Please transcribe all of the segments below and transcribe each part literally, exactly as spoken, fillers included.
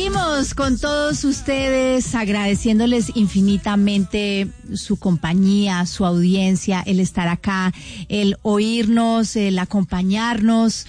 Seguimos con todos ustedes, agradeciéndoles infinitamente su compañía, su audiencia, el estar acá, el oírnos, el acompañarnos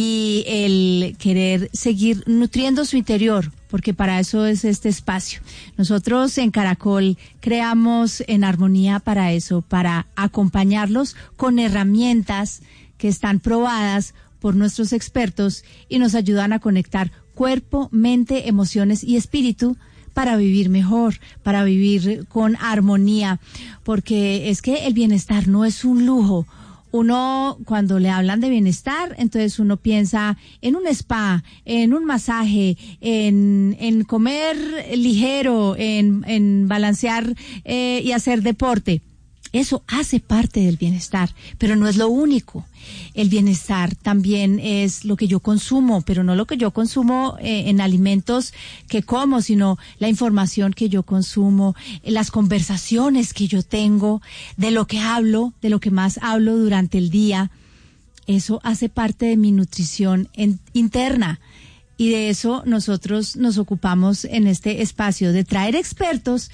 y el querer seguir nutriendo su interior, porque para eso es este espacio. Nosotros en Caracol creamos En Armonía para eso, para acompañarlos con herramientas que están probadas por nuestros expertos y nos ayudan a conectar cuerpo, mente, emociones y espíritu para vivir mejor, para vivir con armonía, porque es que el bienestar no es un lujo. Uno, cuando le hablan de bienestar, entonces uno piensa en un spa, en un masaje, en, en comer ligero, en, en balancear eh, y hacer deporte. Eso hace parte del bienestar, pero no es lo único. El bienestar también es lo que yo consumo, pero no lo que yo consumo eh, en alimentos que como, sino la información que yo consumo, las conversaciones que yo tengo, de lo que hablo, de lo que más hablo durante el día. Eso hace parte de mi nutrición en, interna. Y de eso nosotros nos ocupamos en este espacio, de traer expertos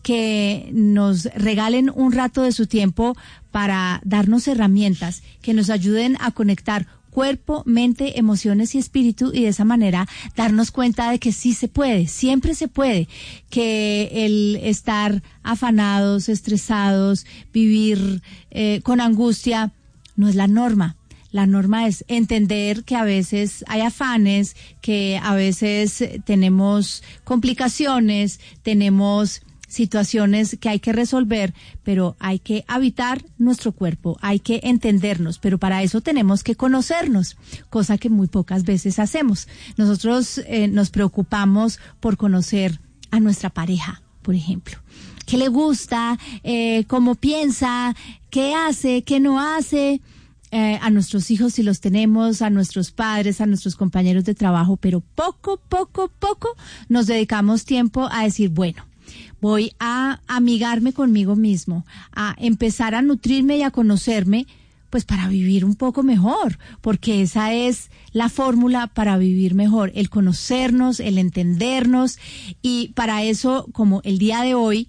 que nos regalen un rato de su tiempo para darnos herramientas que nos ayuden a conectar cuerpo, mente, emociones y espíritu, y de esa manera darnos cuenta de que sí se puede, siempre se puede, que el estar afanados, estresados, vivir eh, con angustia no es la norma. La norma es entender que a veces hay afanes, que a veces tenemos complicaciones, tenemos situaciones que hay que resolver, pero hay que habitar nuestro cuerpo, hay que entendernos, pero para eso tenemos que conocernos, cosa que muy pocas veces hacemos. Nosotros eh, nos preocupamos por conocer a nuestra pareja, por ejemplo. ¿Qué le gusta? Eh, ¿Cómo piensa? ¿Qué hace? ¿Qué no hace? Eh, a nuestros hijos si los tenemos, a nuestros padres, a nuestros compañeros de trabajo, pero poco, poco, poco nos dedicamos tiempo a decir, bueno, voy a amigarme conmigo mismo, a empezar a nutrirme y a conocerme, pues para vivir un poco mejor, porque esa es la fórmula para vivir mejor, el conocernos, el entendernos, y para eso, como el día de hoy,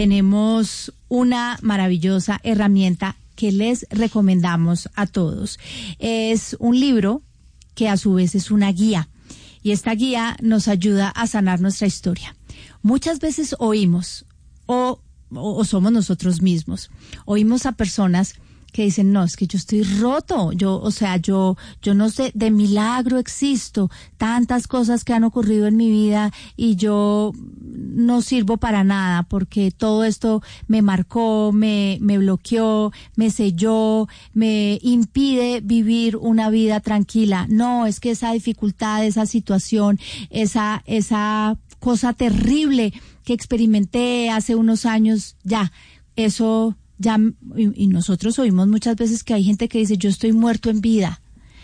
tenemos una maravillosa herramienta que les recomendamos a todos. Es un libro que a su vez es una guía, y esta guía nos ayuda a sanar nuestra historia. Muchas veces oímos, o, o, o somos nosotros mismos, oímos a personas que dicen, no, es que yo estoy roto, yo, o sea, yo, yo no sé, de milagro existo, tantas cosas que han ocurrido en mi vida y yo no sirvo para nada porque todo esto me marcó, me, me bloqueó, me selló, me impide vivir una vida tranquila. No, es que esa dificultad, esa situación, esa, esa cosa terrible que experimenté hace unos años, ya, eso ya, y, y nosotros oímos muchas veces que hay gente que dice, yo estoy muerto en vida,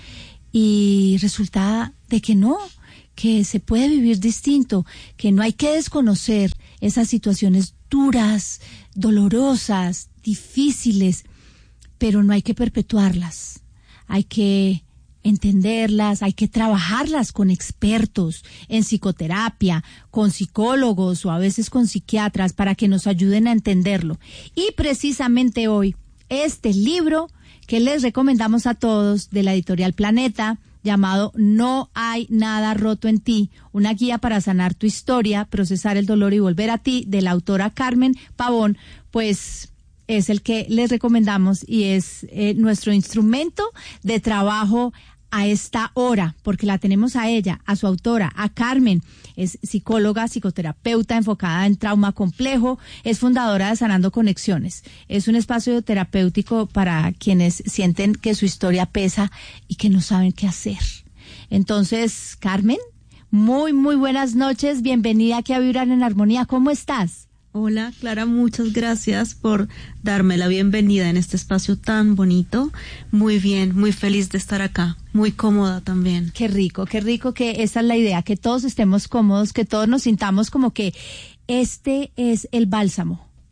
y resulta de que no, que se puede vivir distinto, que no hay que desconocer esas situaciones duras, dolorosas, difíciles, pero no hay que perpetuarlas, hay que entenderlas, hay que trabajarlas con expertos en psicoterapia, con psicólogos o a veces con psiquiatras para que nos ayuden a entenderlo. Y precisamente hoy, este libro que les recomendamos a todos de la editorial Planeta, llamado No hay nada roto en ti, una guía para sanar tu historia, procesar el dolor y volver a ti, de la autora Carmen Pavón, pues es el que les recomendamos y es eh, nuestro instrumento de trabajo a esta hora, porque la tenemos a ella, a su autora, a Carmen. Es psicóloga, psicoterapeuta enfocada en trauma complejo, es fundadora de Sanando Conexiones. Es un espacio terapéutico para quienes sienten que su historia pesa y que no saben qué hacer. Entonces, Carmen, muy, muy buenas noches. Bienvenida aquí a Vibrar en Armonía. ¿Cómo estás? Hola, Clara, muchas gracias por darme la bienvenida en este espacio tan bonito. Muy bien, muy feliz de estar acá, muy cómoda también. Qué rico, qué rico, que esa es la idea, que todos estemos cómodos, que todos nos sintamos como que este es el bálsamo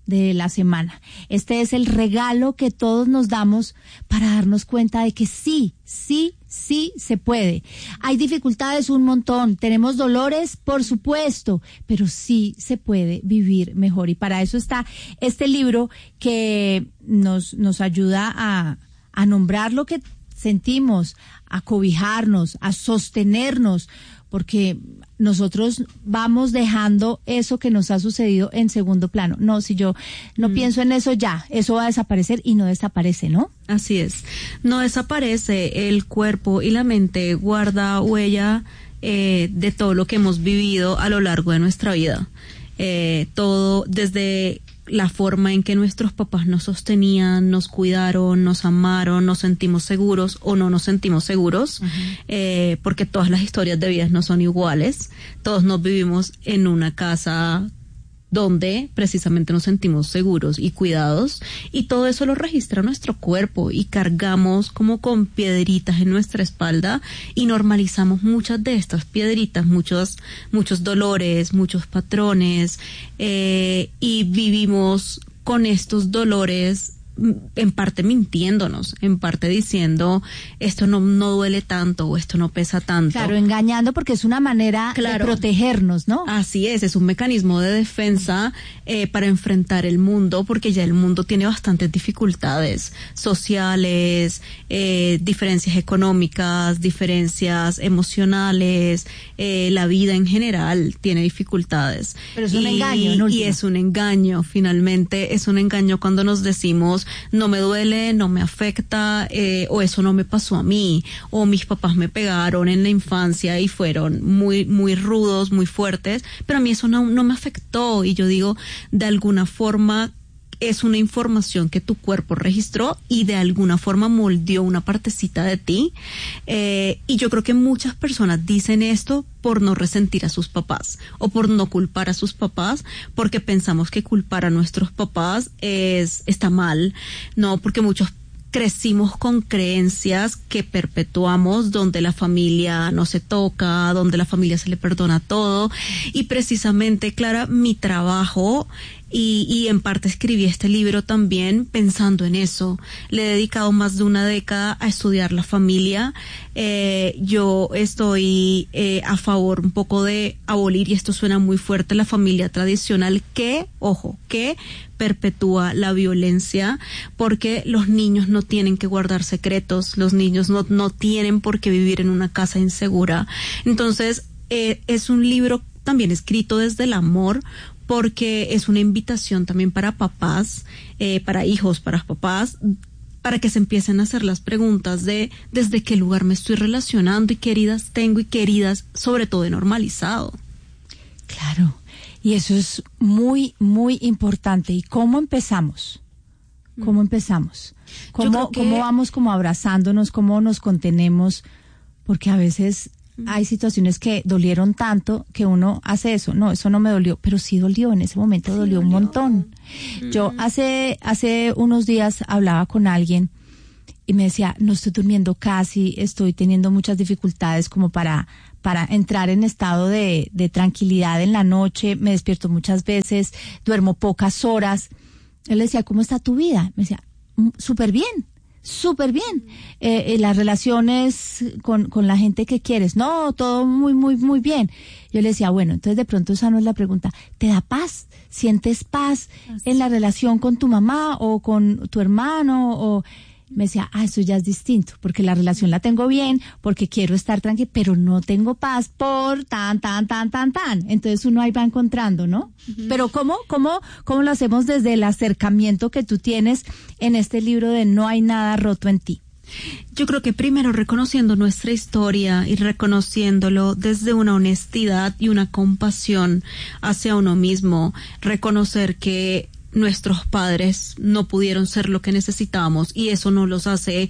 de la semana. Este es el regalo que todos nos damos para darnos cuenta de que sí, sí, sí se puede. Hay dificultades un montón, tenemos dolores, por supuesto, pero sí se puede vivir mejor. Y para eso está este libro que nos, nos ayuda a, a nombrar lo que sentimos, a cobijarnos, a sostenernos, porque nosotros vamos dejando eso que nos ha sucedido en segundo plano. No, si yo no mm. pienso en eso ya, eso va a desaparecer y no desaparece, ¿no? Así es, no desaparece. El cuerpo y la mente guarda huella eh, de todo lo que hemos vivido a lo largo de nuestra vida. Eh, todo desde la forma en que nuestros papás nos sostenían, nos cuidaron, nos amaron, nos sentimos seguros o no nos sentimos seguros, uh-huh. eh, porque todas las historias de vida no son iguales. Todos nos vivimos en una casa donde precisamente nos sentimos seguros y cuidados, y todo eso lo registra nuestro cuerpo y cargamos como con piedritas en nuestra espalda y normalizamos muchas de estas piedritas, muchos, muchos dolores, muchos patrones, eh, y vivimos con estos dolores en parte mintiéndonos, en parte diciendo esto no, no duele tanto o esto no pesa tanto. Claro, engañando, porque es una manera claro. de protegernos, ¿no? Así es, es un mecanismo de defensa eh, para enfrentar el mundo, porque ya el mundo tiene bastantes dificultades sociales, eh, diferencias económicas, diferencias emocionales, eh, la vida en general tiene dificultades. Pero es un y, engaño, ¿no? Y es un engaño, finalmente, es un engaño cuando nos decimos no me duele, no me afecta, eh, o eso no me pasó a mí, o mis papás me pegaron en la infancia y fueron muy, muy rudos, muy fuertes, pero a mí eso no, no me afectó. Y yo digo, de alguna forma es una información que tu cuerpo registró y de alguna forma moldeó una partecita de ti, eh, y yo creo que muchas personas dicen esto por no resentir a sus papás o por no culpar a sus papás, porque pensamos que culpar a nuestros papás es está mal, no, porque muchos crecimos con creencias que perpetuamos, donde la familia no se toca, donde la familia se le perdona todo. Y precisamente, Clara, mi trabajo, y, y en parte escribí este libro también pensando en eso. Le he dedicado más de una década a estudiar la familia. Eh, yo estoy eh, a favor un poco de abolir, y esto suena muy fuerte, la familia tradicional que, ojo, que perpetúa la violencia, porque los niños no tienen que guardar secretos, los niños no, no tienen por qué vivir en una casa insegura. Entonces, eh, es un libro también escrito desde el amor, porque es una invitación también para papás, eh, para hijos, para papás, para que se empiecen a hacer las preguntas de desde qué lugar me estoy relacionando y qué heridas tengo y qué heridas, sobre todo, he normalizado. Claro. Y eso es muy, muy importante. ¿Y cómo empezamos? ¿Cómo empezamos? ¿Cómo, que... cómo vamos como abrazándonos? ¿Cómo nos contenemos? Porque a veces hay situaciones que dolieron tanto que uno hace eso. No, eso no me dolió, pero sí dolió. En ese momento sí, dolió un montón. Mm. Yo hace, hace unos días hablaba con alguien y me decía, no estoy durmiendo casi, estoy teniendo muchas dificultades como para... para entrar en estado de, de tranquilidad en la noche, me despierto muchas veces, duermo pocas horas. Él le decía, ¿cómo está tu vida? Me decía, súper bien, súper bien. Eh, eh, las relaciones con, con la gente que quieres, no, todo muy, muy, muy bien. Yo le decía, bueno, entonces de pronto esa no es la pregunta. ¿Te da paz? ¿Sientes paz Así. en la relación con tu mamá o con tu hermano? O me decía, ah, eso ya es distinto, porque la relación la tengo bien, porque quiero estar tranquila, pero no tengo paz por tan, tan, tan, tan, tan. Entonces uno ahí va encontrando, ¿no? Uh-huh. Pero ¿cómo, cómo, cómo lo hacemos desde el acercamiento que tú tienes en este libro de No hay nada roto en ti? Yo creo que primero reconociendo nuestra historia y reconociéndolo desde una honestidad y una compasión hacia uno mismo, reconocer que nuestros padres no pudieron ser lo que necesitábamos y eso no los hace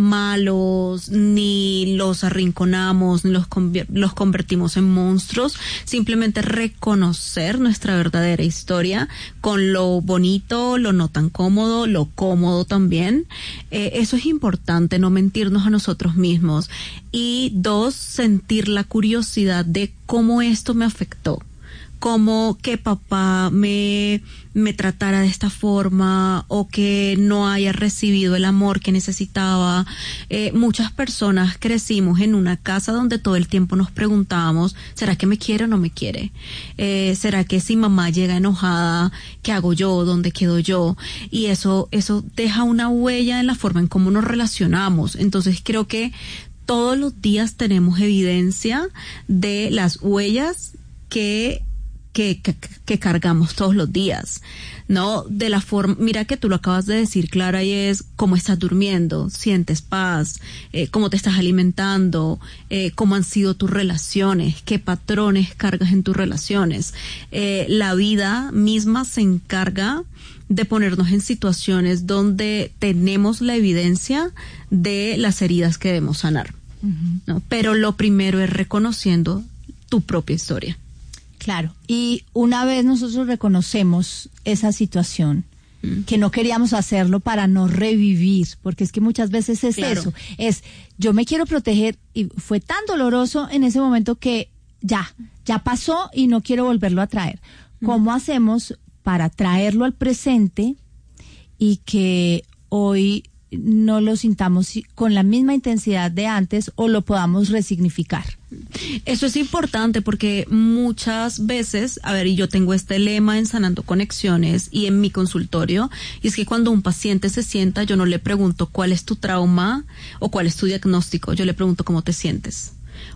malos, ni los arrinconamos, ni los, convier- los convertimos en monstruos. Simplemente reconocer nuestra verdadera historia con lo bonito, lo no tan cómodo, lo cómodo también. Eh, eso es importante, no mentirnos a nosotros mismos. Y dos, sentir la curiosidad de cómo esto me afectó. como que papá me, me tratara de esta forma o que no haya recibido el amor que necesitaba. Eh, muchas personas crecimos en una casa donde todo el tiempo nos preguntábamos, ¿será que me quiere o no me quiere? Eh, ¿será que si mamá llega enojada, qué hago yo? ¿Dónde quedo yo? Y eso, eso deja una huella en la forma en cómo nos relacionamos. Entonces creo que todos los días tenemos evidencia de las huellas que Que, que, que cargamos todos los días, ¿no? De la forma, mira que tú lo acabas de decir, Clara, y es cómo estás durmiendo, sientes paz, eh, cómo te estás alimentando, eh, cómo han sido tus relaciones, qué patrones cargas en tus relaciones. Eh, la vida misma se encarga de ponernos en situaciones donde tenemos la evidencia de las heridas que debemos sanar, uh-huh. ¿no? Pero lo primero es reconociendo tu propia historia. Claro, y una vez nosotros reconocemos esa situación, mm. que no queríamos hacerlo para no revivir, porque es que muchas veces es claro. eso, es yo me quiero proteger y fue tan doloroso en ese momento que ya, ya pasó y no quiero volverlo a traer. Mm. ¿Cómo hacemos para traerlo al presente y que hoy no lo sintamos con la misma intensidad de antes o lo podamos resignificar? Eso es importante porque muchas veces, a ver, y yo tengo este lema en Sanando Conexiones y en mi consultorio, y es que cuando un paciente se sienta, yo no le pregunto cuál es tu trauma o cuál es tu diagnóstico, yo le pregunto cómo te sientes.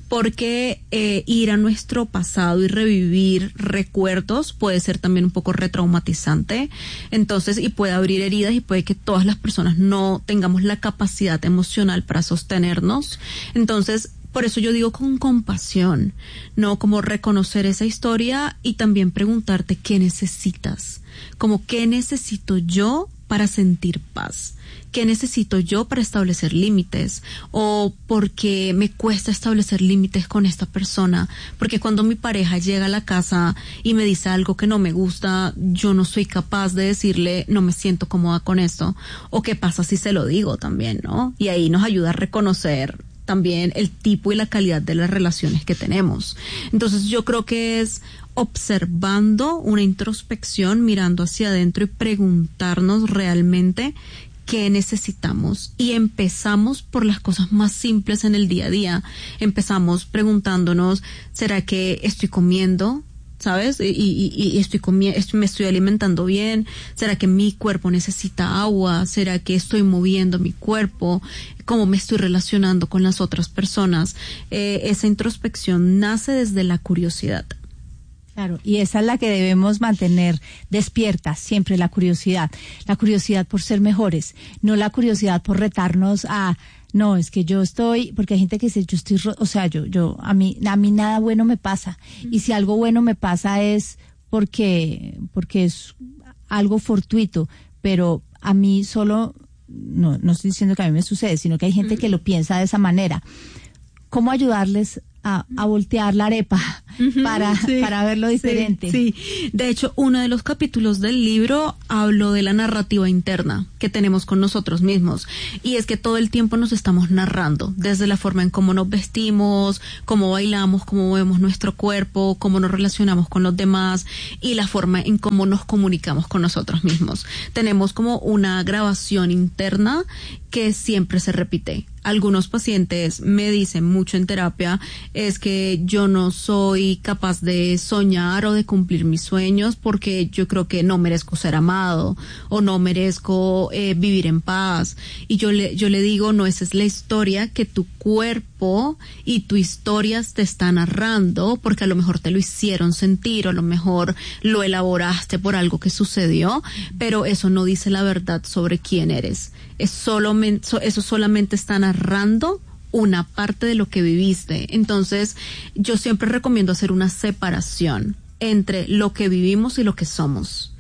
Porque eh, ir a nuestro pasado y revivir recuerdos puede ser también un poco retraumatizante, entonces, y puede abrir heridas y puede que todas las personas no tengamos la capacidad emocional para sostenernos. Entonces, por eso yo digo con compasión, ¿no? Como reconocer esa historia y también preguntarte qué necesitas, como qué necesito yo para sentir paz. ¿Qué necesito yo para establecer límites? O porque me cuesta establecer límites con esta persona. Porque cuando mi pareja llega a la casa y me dice algo que no me gusta, yo no soy capaz de decirle, no me siento cómoda con esto. O qué pasa si se lo digo también, ¿no? Y ahí nos ayuda a reconocer también el tipo y la calidad de las relaciones que tenemos. Entonces yo creo que es observando una introspección, mirando hacia adentro y preguntarnos realmente qué necesitamos, y empezamos por las cosas más simples en el día a día. Empezamos preguntándonos, ¿será que estoy comiendo? ¿Sabes? Y, y, y estoy comiendo, me estoy alimentando bien. ¿Será que mi cuerpo necesita agua? ¿Será que estoy moviendo mi cuerpo? ¿Cómo me estoy relacionando con las otras personas? Eh, esa introspección nace desde la curiosidad. Claro, y esa es la que debemos mantener despierta, siempre la curiosidad. La curiosidad por ser mejores, no la curiosidad por retarnos a, no, es que yo estoy, porque hay gente que dice, yo estoy, o sea, yo, yo, a mí, a mí nada bueno me pasa. Y si algo bueno me pasa es porque, porque es algo fortuito, pero a mí solo, no, no estoy diciendo que a mí me sucede, sino que hay gente que lo piensa de esa manera. ¿Cómo ayudarles a, a voltear la arepa uh-huh, para, sí, para verlo diferente? Sí, sí, de hecho, uno de los capítulos del libro habló de la narrativa interna que tenemos con nosotros mismos, y es que todo el tiempo nos estamos narrando, desde la forma en cómo nos vestimos, cómo bailamos, cómo vemos nuestro cuerpo, cómo nos relacionamos con los demás, y la forma en cómo nos comunicamos con nosotros mismos. Tenemos como una grabación interna que siempre se repite. Algunos pacientes me dicen mucho en terapia, es que yo no soy capaz de soñar o de cumplir mis sueños porque yo creo que no merezco ser amado o no merezco eh, vivir en paz. Y yo le, yo le digo, no, esa es la historia que tu cuerpo y tu historia te está narrando, porque a lo mejor te lo hicieron sentir o a lo mejor lo elaboraste por algo que sucedió, pero eso no dice la verdad sobre quién eres. Es solamente, eso solamente está narrando una parte de lo que viviste. Entonces, yo siempre recomiendo hacer una separación entre lo que vivimos y lo que somos.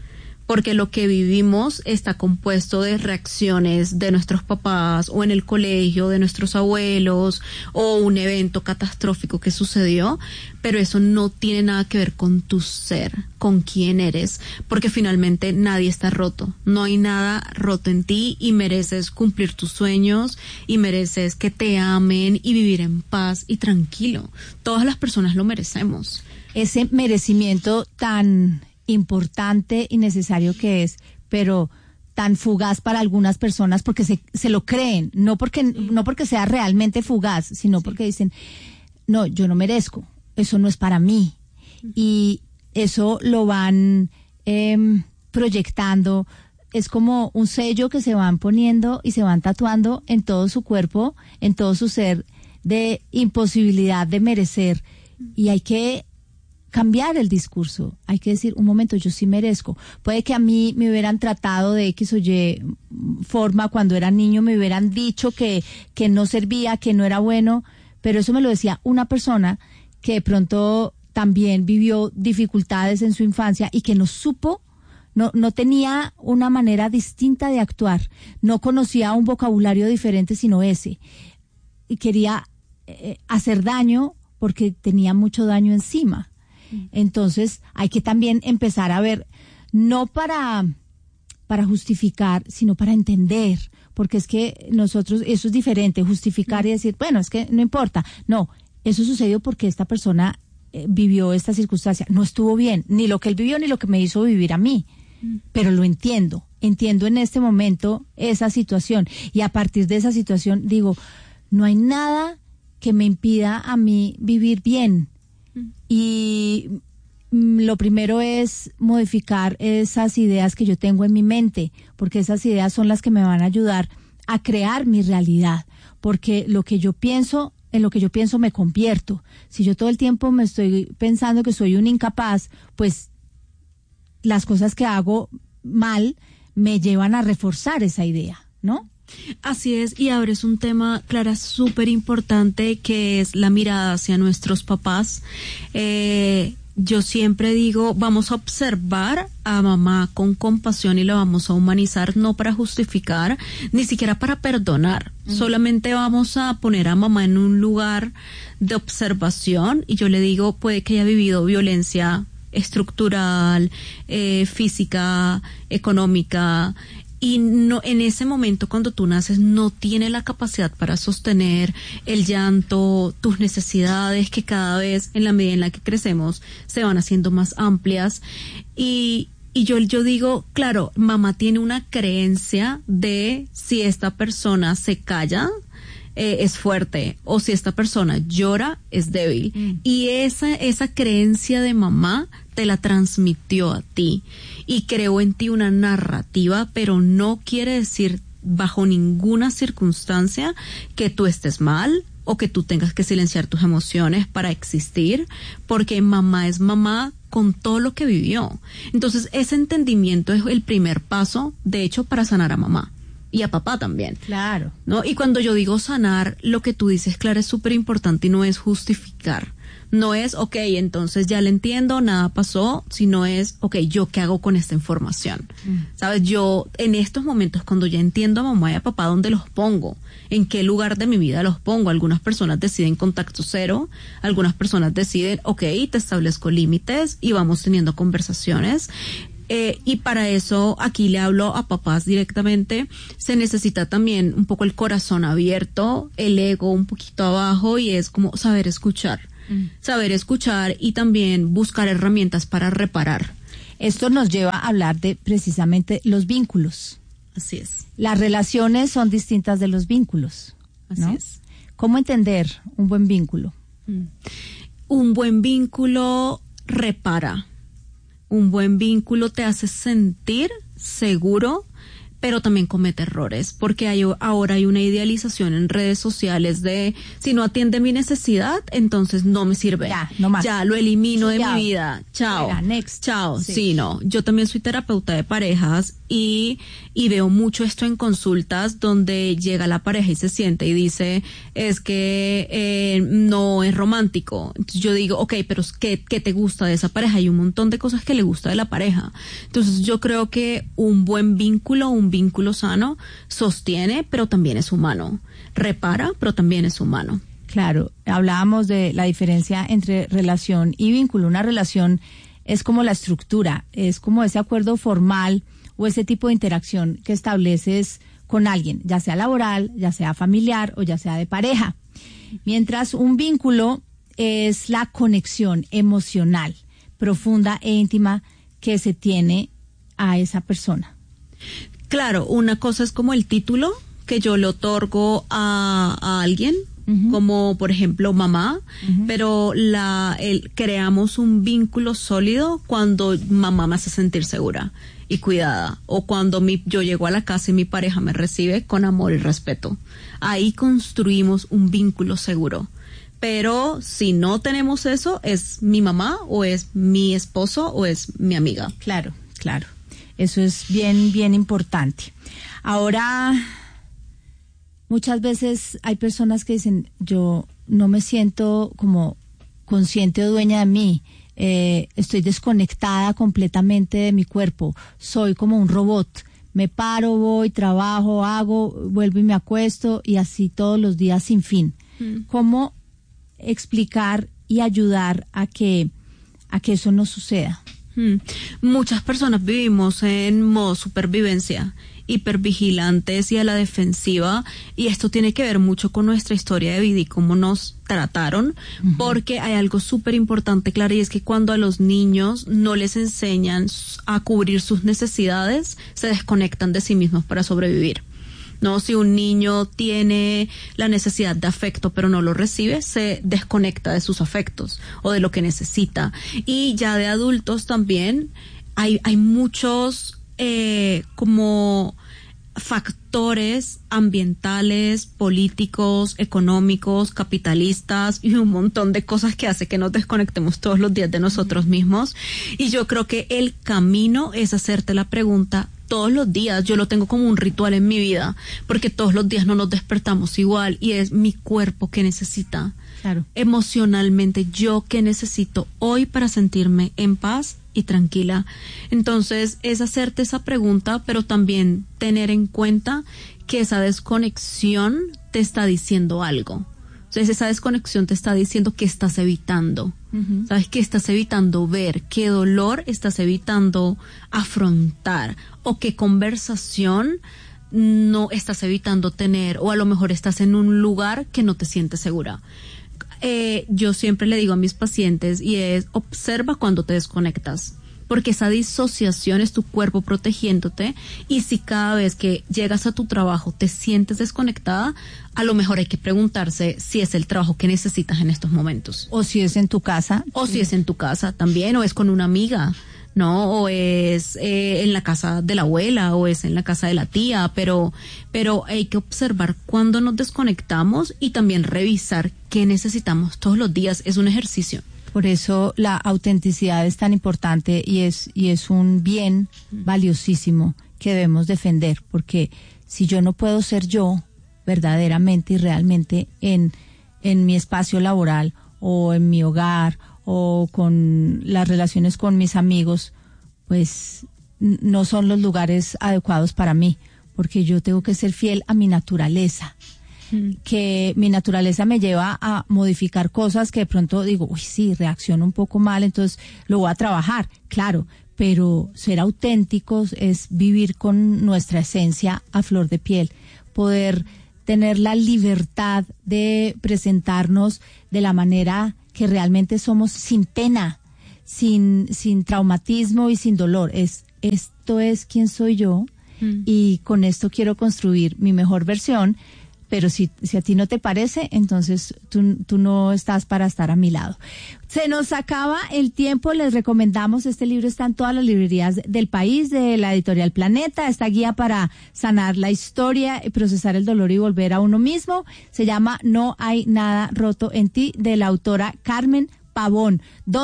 porque lo que vivimos está compuesto de reacciones de nuestros papás o en el colegio, de nuestros abuelos o un evento catastrófico que sucedió, pero eso no tiene nada que ver con tu ser, con quién eres, porque finalmente nadie está roto, no hay nada roto en ti y mereces cumplir tus sueños y mereces que te amen y vivir en paz y tranquilo. Todas las personas lo merecemos. Ese merecimiento tan importante y necesario que es, pero tan fugaz para algunas personas porque se, se lo creen, no porque, no porque sea realmente fugaz, sino sí. porque dicen, no, yo no merezco, eso no es para mí. Y eso lo van eh, proyectando, es como un sello que se van poniendo y se van tatuando en todo su cuerpo, en todo su ser, de imposibilidad de merecer. Y hay que cambiar el discurso, hay que decir, un momento, yo sí merezco. Puede que a mí me hubieran tratado de X o Y forma cuando era niño, me hubieran dicho que, que no servía, que no era bueno, pero eso me lo decía una persona que de pronto también vivió dificultades en su infancia y que no supo, no, no tenía una manera distinta de actuar, no conocía un vocabulario diferente sino ese, y quería eh, hacer daño porque tenía mucho daño encima. Entonces hay que también empezar a ver, no para, para justificar, sino para entender, porque es que nosotros, eso es diferente, justificar y decir, bueno, es que no importa. No, eso sucedió porque esta persona eh, vivió esta circunstancia, no estuvo bien, ni lo que él vivió ni lo que me hizo vivir a mí, pero lo entiendo, entiendo en este momento esa situación y a partir de esa situación digo, no hay nada que me impida a mí vivir bien. Y lo primero es modificar esas ideas que yo tengo en mi mente, porque esas ideas son las que me van a ayudar a crear mi realidad, porque lo que yo pienso, en lo que yo pienso me convierto. Si yo todo el tiempo me estoy pensando que soy un incapaz, pues las cosas que hago mal me llevan a reforzar esa idea, ¿no? Así es, y abres un tema, Clara, súper importante, que es la mirada hacia nuestros papás. Eh, yo siempre digo, vamos a observar a mamá con compasión y la vamos a humanizar, no para justificar, ni siquiera para perdonar. Mm. Solamente vamos a poner a mamá en un lugar de observación y yo le digo, puede que haya vivido violencia estructural, eh, física, económica, y no, en ese momento cuando tú naces no tiene la capacidad para sostener el llanto, tus necesidades que cada vez en la medida en la que crecemos se van haciendo más amplias y, y yo, yo digo, claro, mamá tiene una creencia de si esta persona se calla, eh, es fuerte, o si esta persona llora, es débil. Mm. Y esa, esa creencia de mamá te la transmitió a ti y creó en ti una narrativa, pero no quiere decir bajo ninguna circunstancia que tú estés mal o que tú tengas que silenciar tus emociones para existir, porque mamá es mamá con todo lo que vivió. Entonces ese entendimiento es el primer paso, de hecho, para sanar a mamá. Y a papá también. Claro. ¿No? Y cuando yo digo sanar, lo que tú dices, Clara, es súper importante y no es justificar. No es, ok, entonces ya le entiendo, nada pasó, sino es, ok, ¿yo qué hago con esta información? Mm. ¿Sabes? Yo, en estos momentos, cuando ya entiendo a mamá y a papá, ¿dónde los pongo? ¿En qué lugar de mi vida los pongo? Algunas personas deciden contacto cero, algunas personas deciden, ok, te establezco límites y vamos teniendo conversaciones. Eh, y para eso aquí le hablo a papás directamente, se necesita también un poco el corazón abierto, el ego un poquito abajo y es como saber escuchar, mm. saber escuchar y también buscar herramientas para reparar. Esto nos lleva a hablar de precisamente los vínculos. Así es. Las relaciones son distintas de los vínculos, ¿no? Así es. ¿Cómo entender un buen vínculo? Mm. Un buen vínculo repara. Un buen vínculo te hace sentir seguro, pero también comete errores, porque hay, ahora hay una idealización en redes sociales de si no atiende mi necesidad, entonces no me sirve. Ya, no más. Ya lo elimino Sí, de ya. mi vida. Chao. Fuera, next. Chao. Sí. Sí, no. Yo también soy terapeuta de parejas y, y veo mucho esto en consultas donde llega la pareja y se siente y dice, es que eh, no es romántico. Entonces yo digo, ok, pero ¿qué, ¿qué te gusta de esa pareja? Hay un montón de cosas que le gusta de la pareja. Entonces yo creo que un buen vínculo, un vínculo sano, sostiene, pero también es humano. Repara, pero también es humano. Claro, hablábamos de la diferencia entre relación y vínculo. Una relación es como la estructura, es como ese acuerdo formal o ese tipo de interacción que estableces con alguien, ya sea laboral, ya sea familiar o ya sea de pareja. Mientras un vínculo es la conexión emocional, profunda e íntima que se tiene a esa persona. Claro, una cosa es como el título que yo le otorgo a, a alguien, uh-huh. como por ejemplo mamá, uh-huh. pero la el, creamos un vínculo sólido cuando mamá me hace sentir segura y cuidada, o cuando mi, yo llego a la casa y mi pareja me recibe con amor y respeto. Ahí construimos un vínculo seguro. Pero si no tenemos eso, es mi mamá o es mi esposo o es mi amiga. Claro, claro. Eso es bien, bien importante. Ahora, muchas veces hay personas que dicen, yo no me siento como consciente o dueña de mí, eh, estoy desconectada completamente de mi cuerpo, soy como un robot, me paro, voy, trabajo, hago, vuelvo y me acuesto y así todos los días sin fin. Mm. ¿Cómo explicar y ayudar a que, a que eso no suceda? Hmm. Muchas personas vivimos en modo supervivencia, hipervigilantes y a la defensiva, y esto tiene que ver mucho con nuestra historia de vida y cómo nos trataron, uh-huh. porque hay algo súper importante, Clara, y es que cuando a los niños no les enseñan a cubrir sus necesidades, se desconectan de sí mismos para sobrevivir. No, si un niño tiene la necesidad de afecto pero no lo recibe, se desconecta de sus afectos o de lo que necesita. Y ya de adultos también hay, hay muchos eh, como factores ambientales, políticos, económicos, capitalistas y un montón de cosas que hace que nos desconectemos todos los días de nosotros mismos. Y yo creo que el camino es hacerte la pregunta todos los días. Yo lo tengo como un ritual en mi vida, porque todos los días no nos despertamos igual y es mi cuerpo que necesita. Claro. Emocionalmente, yo que necesito hoy para sentirme en paz y tranquila. Entonces, es hacerte esa pregunta, pero también tener en cuenta que esa desconexión te está diciendo algo. Entonces, esa desconexión te está diciendo que estás evitando. Uh-huh. ¿Sabes? ¿Qué estás evitando ver? ¿Qué dolor estás evitando afrontar? ¿O qué conversación no estás evitando tener? O a lo mejor estás en un lugar que no te sientes segura. Eh, yo siempre le digo a mis pacientes y es, observa cuando te desconectas. Porque esa disociación es tu cuerpo protegiéndote, y si cada vez que llegas a tu trabajo te sientes desconectada, a lo mejor hay que preguntarse si es el trabajo que necesitas en estos momentos. O si es en tu casa. O si es en tu casa también, o es con una amiga, ¿no? O es eh, en la casa de la abuela, o es en la casa de la tía, pero, pero hay que observar cuándo nos desconectamos y también revisar qué necesitamos todos los días. Es un ejercicio. Por eso la autenticidad es tan importante y es, y es un bien valiosísimo que debemos defender, porque si yo no puedo ser yo verdaderamente y realmente en, en mi espacio laboral o en mi hogar o con las relaciones con mis amigos, pues no son los lugares adecuados para mí, porque yo tengo que ser fiel a mi naturaleza. Que mi naturaleza me lleva a modificar cosas que de pronto digo, uy, sí, reacciono un poco mal, entonces lo voy a trabajar, claro, pero ser auténticos es vivir con nuestra esencia a flor de piel, poder tener la libertad de presentarnos de la manera que realmente somos, sin pena, sin, sin traumatismo y sin dolor. Es, esto es quién soy yo, mm. y con esto quiero construir mi mejor versión, pero si, si a ti no te parece, entonces tú, tú no estás para estar a mi lado. Se nos acaba el tiempo, les recomendamos, este libro está en todas las librerías del país, de la editorial Planeta, esta guía para sanar la historia, procesar el dolor y volver a uno mismo, se llama No hay nada roto en ti, de la autora Carmen Pavón.